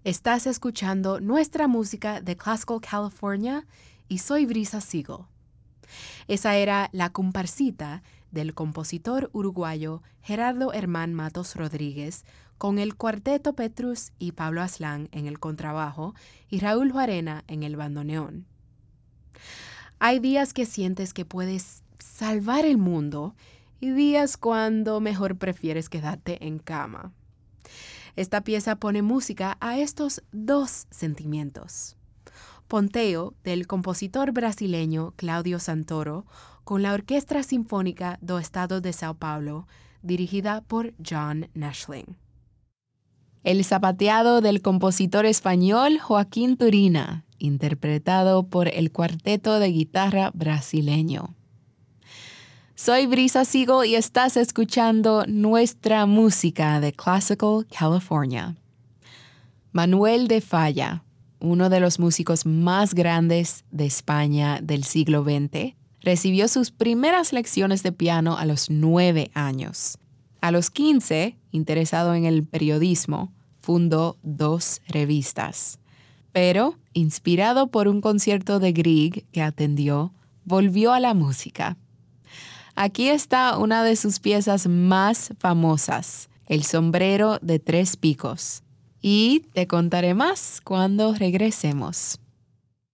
Estás escuchando nuestra música de Classical California y soy Brisa Siegel. Esa era La Comparsita del compositor uruguayo Gerardo Hermán Matos Rodríguez con el cuarteto Petrus y Pablo Aslán en el contrabajo y Raúl Juarena en el bandoneón. Hay días que sientes que puedes salvar el mundo y días cuando mejor prefieres quedarte en cama. Esta pieza pone música a estos dos sentimientos. Ponteo, del compositor brasileño Cláudio Santoro, con la Orquesta Sinfónica do Estado de São Paulo, dirigida por John Nashling. El zapateado del compositor español Joaquín Turina, interpretado por el cuarteto de guitarra brasileño. Soy Brisa Siegel y estás escuchando nuestra música de Classical California. Manuel de Falla, uno de los músicos más grandes de España del siglo XX, recibió sus primeras lecciones de piano a los 9 años. A los 15, interesado en el periodismo, fundó 2 revistas. Pero, inspirado por un concierto de Grieg que atendió, volvió a la música. Aquí está una de sus piezas más famosas, El sombrero de 3 picos. Y te contaré más cuando regresemos.